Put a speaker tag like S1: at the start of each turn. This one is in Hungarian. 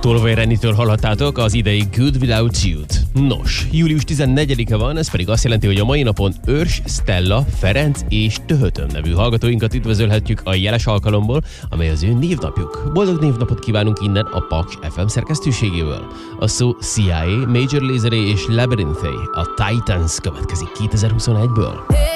S1: Tolvaj Renitől hallhattátok az idei Good Without You-t. Nos, július 14-e van, ez pedig azt jelenti, hogy a mai napon Őrs, Stella, Ferenc és Töhötön nevű hallgatóinkat üdvözölhetjük a jeles alkalomból, amely az ő névnapjuk. Boldog névnapot kívánunk innen a Paks FM szerkesztőségéből. A szó CIA, Major Lazer és Labyrinth, a Titans következik 2021-ből.